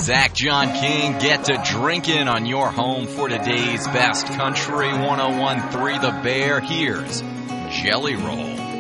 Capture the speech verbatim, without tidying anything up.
Zach John King get to drinking on your home for today's best country one oh one point three The Bear. Here's Jelly Roll.